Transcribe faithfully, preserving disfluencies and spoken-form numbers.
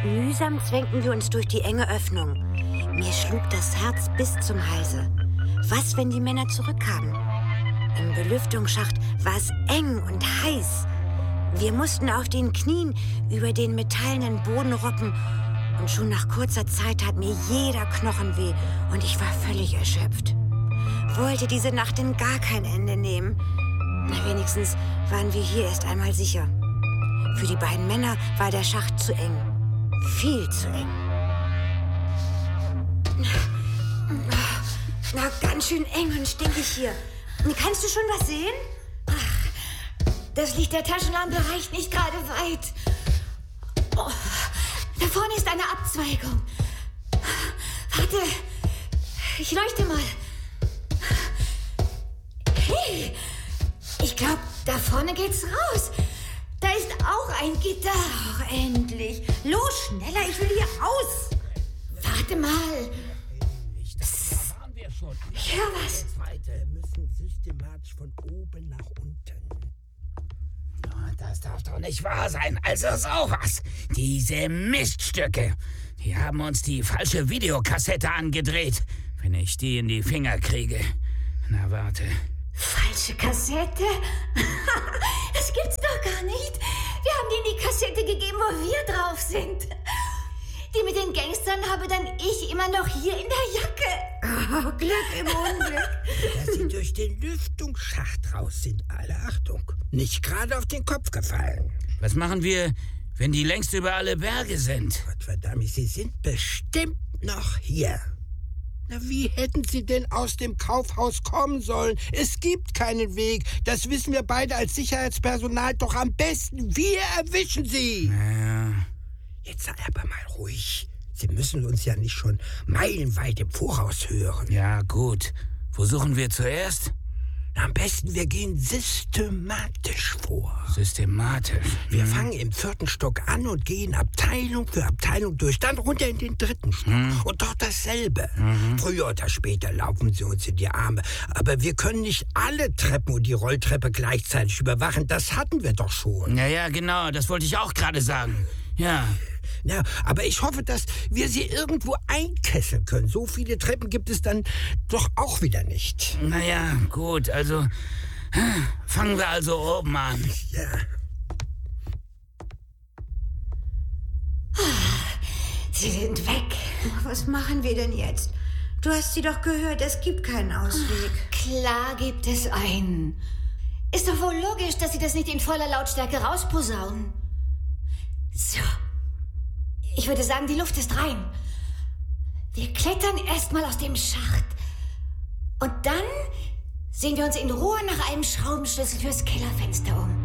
Mühsam zwängten wir uns durch die enge Öffnung. Mir schlug das Herz bis zum Halse. Was, wenn die Männer zurückkamen? Im Belüftungsschacht war es eng und heiß. Wir mussten auf den Knien über den metallenen Boden robben. Und schon nach kurzer Zeit tat mir jeder Knochen weh und ich war völlig erschöpft. Wollte diese Nacht denn gar kein Ende nehmen? Na, wenigstens waren wir hier erst einmal sicher. Für die beiden Männer war der Schacht zu eng. Viel zu eng. Na, ganz schön eng und stinkig hier. Kannst du schon was sehen? Ach, das Licht der Taschenlampe reicht nicht gerade weit. Oh, da vorne ist eine Abzweigung. Warte, ich leuchte mal. Hey, ich glaube, da vorne geht's raus. Da ist auch ein Gitter. Ach, endlich. Los, schneller, ich will hier raus. Warte mal. Psst. Ich höre was. Wir müssen systematisch von oben nach unten. Das darf doch nicht wahr sein. Also sowas. Diese Miststücke. Die haben uns die falsche Videokassette angedreht. Wenn ich die in die Finger kriege. Na, warte. Falsche Kassette? Das gibt's doch gar nicht. Wir haben denen die Kassette gegeben, wo wir drauf sind. Die mit den Gangstern habe dann ich immer noch hier in der Jacke. Oh, Glück im Unglück. Dass sie durch den Lüftungsschacht raus sind, alle Achtung. Nicht gerade auf den Kopf gefallen. Was machen wir, wenn die längst über alle Berge sind? Gottverdammt, sie sind bestimmt noch hier. Na, wie hätten sie denn aus dem Kaufhaus kommen sollen? Es gibt keinen Weg. Das wissen wir beide als Sicherheitspersonal doch am besten. Wir erwischen sie. Ja. Jetzt sei aber mal ruhig. Sie müssen uns ja nicht schon meilenweit im Voraus hören. Ja, gut. Wo suchen wir zuerst? Na, am besten, wir gehen systematisch vor. Systematisch? Wir hm. fangen im vierten Stock an und gehen Abteilung für Abteilung durch, dann runter in den dritten Stock. Hm. Und dort dasselbe. Mhm. Früher oder später laufen sie uns in die Arme. Aber wir können nicht alle Treppen und die Rolltreppe gleichzeitig überwachen. Das hatten wir doch schon. Ja, ja, genau. Das wollte ich auch gerade sagen. Ja. Ja, aber ich hoffe, dass wir sie irgendwo einkesseln können. So viele Treppen gibt es dann doch auch wieder nicht. Naja, gut, also fangen wir also oben an. Ja. Sie sind weg. Was machen wir denn jetzt? Du hast sie doch gehört, es gibt keinen Ausweg. Klar gibt es einen. Ist doch wohl logisch, dass sie das nicht in voller Lautstärke rausposaunen. So. Ich würde sagen, die Luft ist rein. Wir klettern erstmal aus dem Schacht. Und dann sehen wir uns in Ruhe nach einem Schraubenschlüssel fürs Kellerfenster um.